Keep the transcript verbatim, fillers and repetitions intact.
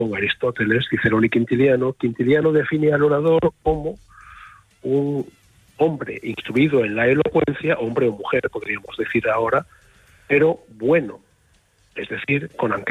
con Aristóteles, Cicerón y Quintiliano. Quintiliano define al orador como un hombre instruido en la elocuencia, hombre o mujer, podríamos decir ahora, pero bueno, es decir, con